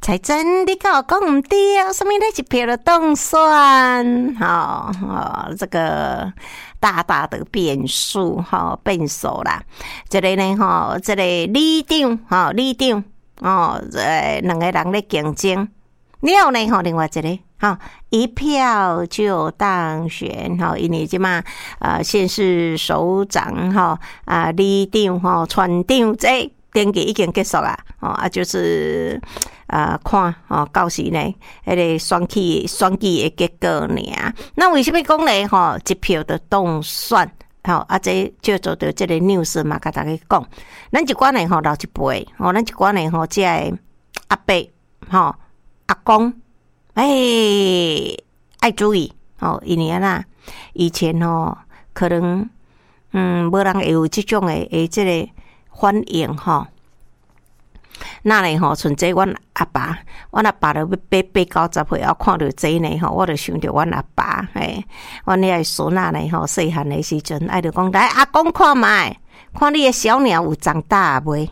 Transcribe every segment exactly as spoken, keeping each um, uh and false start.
才真你跟我讲唔对，什么那一票的动算，好、哦哦，这个大大的变数，哈、哦，变数啦。这个呢，哈、哦，这个里长，哈、哦，里长，哦，呃，两个人咧竞争，了呢，哈、哦，另外一个。好，一票就当选。好，因为即嘛，呃，县市首长哈啊，里长哈、村长这登记已经结束啦。哦啊，就是呃看哦，到时呢，迄个选举选举的结果尔。那为什么讲咧？吼，一票的动算。好，啊，这就做到这个 news 嘛，甲大家讲。咱一寡呢吼老一辈，吼，咱一寡呢吼，即个阿伯，吼阿公。哎，爱注意哦，因为啦，以前哦，可能嗯，无人会有这种的诶，这个反应吼。那呢吼，像这阮阿爸，阮阿爸都要八八九十岁，我看到这呢吼，我就想着阮阿爸，嘿，阮遐孙仔呢吼，细汉的时阵，爱就讲来阿公看卖。看你的小鸟有长大未？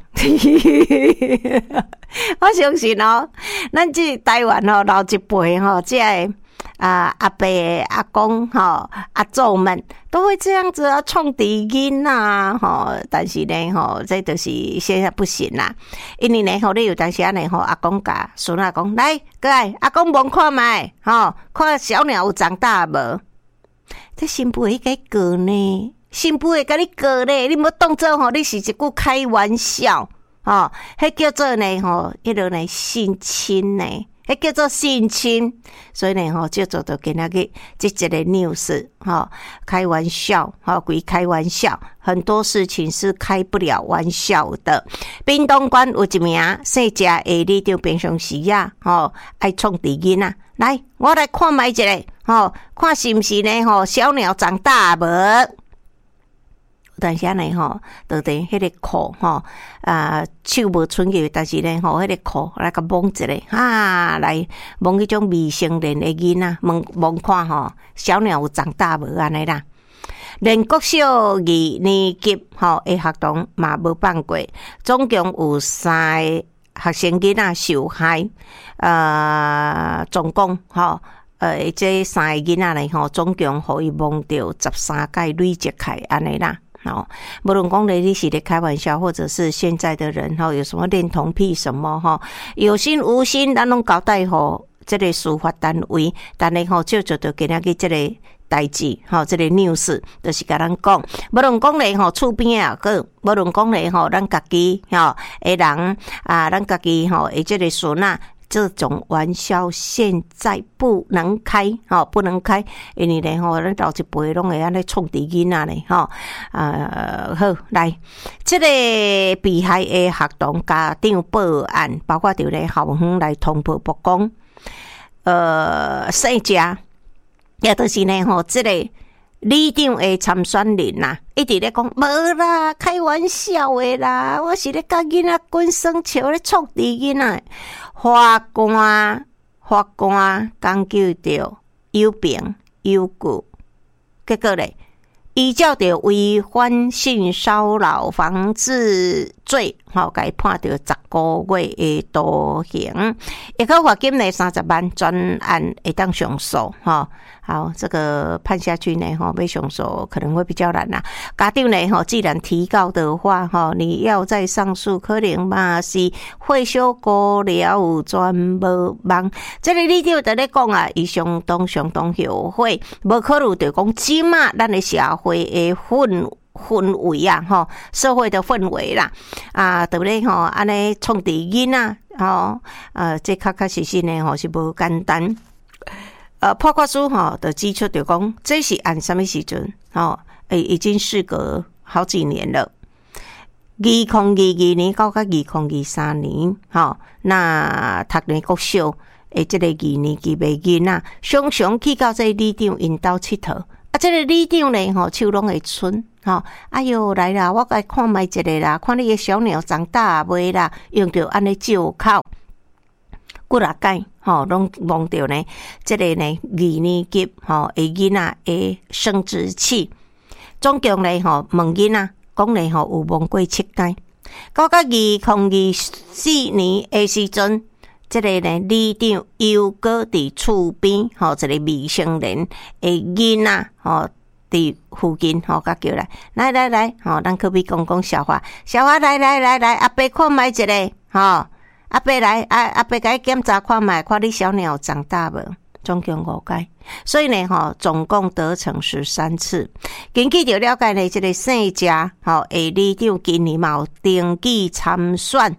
我相信哦，咱这台湾哦老一辈吼，这啊阿伯阿公吼阿祖们都会这样子啊创底因呐吼，但是呢吼，这就是现在不行啦，因为呢吼，你有当时呢吼，阿公甲孙仔讲来，过来，阿公望看卖吼，看小鸟有长大无？这新妇会该过呢？新妇会甲你过咧，你无当做吼，你是一句开玩笑，吼，迄叫做呢吼，迄落呢性侵呢，迄叫做性侵，所以呢吼，就做到今仔日这一个 news 吼，开玩笑，吼，归开玩笑，很多事情是开不了玩笑的。屏东县有一名姓贾的里长平常时啊，吼，爱创地囡仔，来，我来看卖一个，吼，看是毋是呢吼，小鸟长大无？但是呢吼，到底迄个裤吼啊，手无伸去，但是呢吼，迄个裤来个摸一个啊，来摸迄种未成年的囡仔，摸摸看吼，小鸟有长大无安尼啦。连国小二年级吼的学童嘛无办过，总共有三个学生囡仔受害，呃，总共吼。呃，这三个囡仔呢吼，总共互伊摸到十三届累积起安尼啦。哦，无论讲你是咧开玩笑，或者是现在的人吼，有什么恋童癖什么吼，有心无心，咱拢交代互这个司法单位，但是吼，就做到今仔日这个代志吼，这个 news 就是甲咱讲，无论讲咧吼，厝边啊个，无论讲咧吼，咱家己吼的人啊，咱家己吼，诶，这个孙仔。这种玩笑现在不能开，哦，不能开，因为呢，吼，咱老一辈拢会安尼创地囡仔呢，吼，呃，好，来，这个被害的学童家长报案，包括着咧校方来通报曝光，呃，细家，也就是呢，吼，这个里长的参选人呐，一直咧讲无啦，开玩笑的啦，我是咧甲囡仔滚生笑咧创地囡仔。法官法官讲究着有凭有据，结果咧，依照着违反性骚扰防治罪，吼，该判着十个月的徒刑，一个罚金呢三十万，专案会当上诉，吼。好，这个判下去呢，哈，要上诉可能会比较难啦。家长呢，哈，既然提告的话，哈，你要再上诉，可能嘛是会修过了全无望。这个里长在咧讲啊，伊相当相当后悔，无考虑着讲即马咱的社会的氛氛围啊，吼，社会的氛围啦，啊，对不对？吼，安尼创地囡仔，吼，呃，这确确实实呢，吼是无简单。呃，判决书吼的指出就讲，这是按什么时阵？吼，诶，已经事隔好几年了。二零二二年到到二零二三年，吼，那读呢国小诶，这个二年级的囡仔，常常去到这里长因兜佚佗。啊，这个里长呢，吼，手拢会伸，吼，哎哟，来啦，我来看卖一个啦，看你的小鸟长大未啦，用着安尼照口。几若届吼，拢望到呢，这个呢二年级吼，诶囡仔诶生殖器，总共呢吼问囡仔讲呢吼有望过七届，到到二零二四年诶时阵， 这个呢，里长又搁伫厝边，吼、哦，一个未成年的囡仔，吼、哦，伫附近，吼、哦，甲叫来，来来来，吼、哦，咱可比讲讲笑话，笑话来来来来，阿伯看卖一个，吼、哦，阿伯来，阿阿伯甲你检查看卖，看你小鸟长大无？总共五届，所以呢，吼、哦，总共得逞十三次。根据着了解呢，这个姓家，吼、哦，诶，里长今年嘛有登记参选。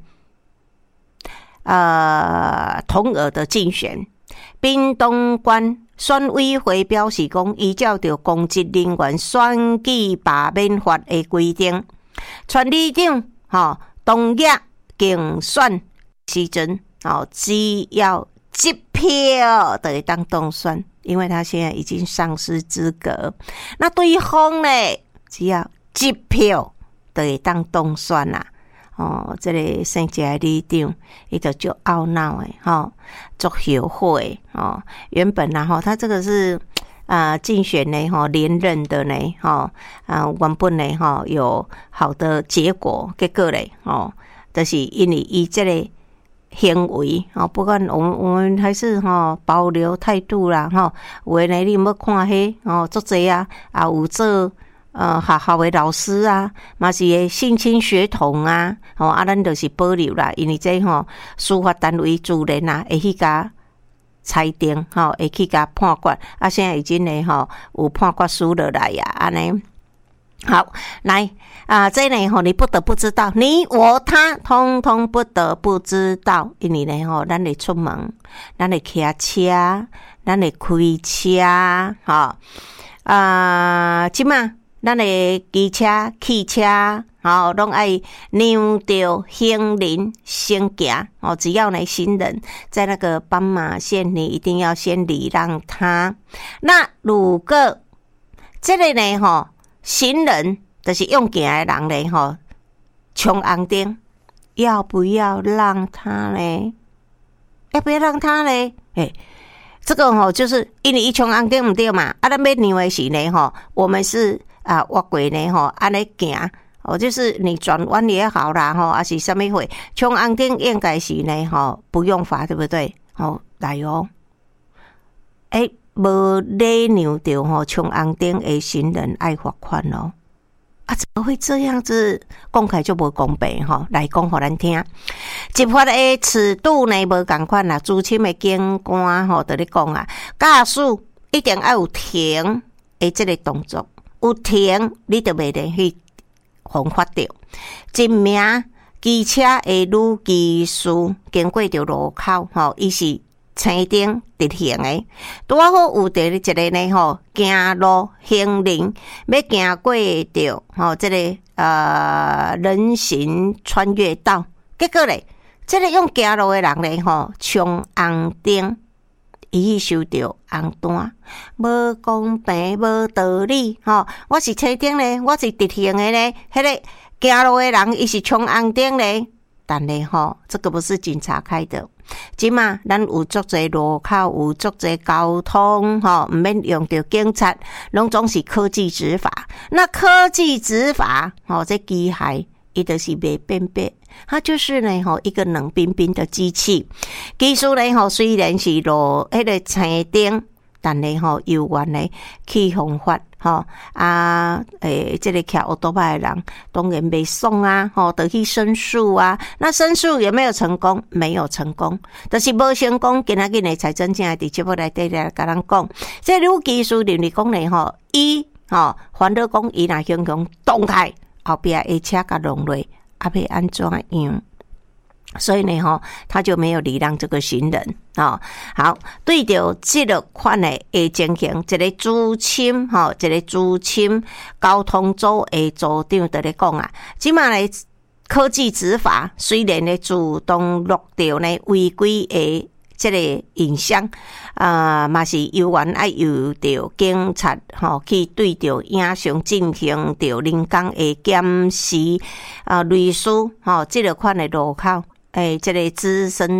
呃，同额的竞选，屏东县选委会表示讲，依照着公职人员选举罢免法的规定，全里长吼当日竞选时阵，吼只要一票就会当当选，因为他现在已经丧失资格。那对方呢，只要一票就会当当选啦。哦，这个姓家的里长，伊就就懊恼诶，吼，足后悔哦。原本然后他这个是啊、呃、竞选呢，吼连任的呢，吼啊原本呢，吼有好的结果，结果嘞，哦，就是因为伊这个行为，哦，不管我们我们还是吼保留态度啦，吼，有诶呢你要看迄哦，足济啊，啊有做。呃，学校的老师啊，嘛是个性侵学童啊，吼、哦、啊，咱就是保留啦，因为这吼、哦、司法单位自然啊，会去甲裁定，吼、哦，会去甲判决，啊，现在已经呢，吼、哦、有判决书落来呀，安尼。好，来啊，这呢吼，你不得不知道，你我他，通通不得不知道，因为呢吼，咱会出门，咱会骑车，咱会开车，吼啊，即嘛。咱的机车、汽车，吼，拢爱让着行人先行哦。只要呢行人在那个斑马线，你一定要先礼让他。那如果这个呢，吼，行人就是用行的人呢，吼，冲红灯，要不要让他呢？要不要让他呢？诶。这个吼、哦，就是因为伊冲红灯唔对嘛，啊，咱要让的时呢，吼，我们是啊，越过呢，吼，安尼行，哦，就是你转弯也好啦，吼，还是什么会冲红灯应该是呢，吼，不用罚，对不对？哦，来哦，诶，无礼让着吼冲红灯的行人爱罚款哦。啊，怎么会这样子？讲起来就无公平吼，来讲互咱听。执法的尺度呢无共款啦，资深的警官吼，就咧讲啊，驾驶一定要有停的这个动作，有停你就袂能去犯法着。一名机车的女技师经过着路口吼，伊是青灯直行诶，拄好有伫一个呢吼，行路行人要行过着吼，这个呃人行穿越道，结果咧，这个用行路诶人咧吼，冲红灯，伊收着红单，无公平，无道理吼。我是青灯咧，我是直行诶咧，迄个行路诶人伊是冲红灯咧，但咧吼，这个不是警察开的。即嘛，咱有足侪路口，有足侪交通，吼，唔免用到警察，拢总是科技执法。那科技执法，吼，这机械伊就是袂变变，它就是呢，吼，一个冷冰冰的机器。技术呢，吼，虽然是路迄个青灯，但呢，吼，有缘呢去犯法。吼、哦、啊，诶，这个骑奥多拜的人当然袂爽啊，吼、哦，得去申诉啊。那申诉有没有成功？没有成功，就是无成功。今仔日呢，财政正伫节目内底来甲咱讲，这女技术人嚟讲呢，吼，伊吼，烦恼讲伊若雄雄动开后壁的车甲弄落，啊，要安怎样？所以呢，吼，他就没有礼让这个行人哦。好，对着这个款的的情形，一个资深吼，一个资深交通组的组长在咧讲啊，即马呢科技执法虽然呢自动录到呢违规的这个影像，啊，嘛是有缘爱由着警察吼去对着影像进行着人工的检视啊，类似吼这个款的路口。诶，这个资深